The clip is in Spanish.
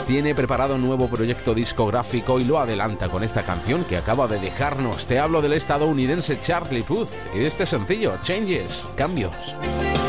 tiene preparado un nuevo proyecto discográfico y lo adelanta con esta canción que acaba de dejarnos. Te hablo del estadounidense Charlie Puth y de este sencillo, Changes, Cambios.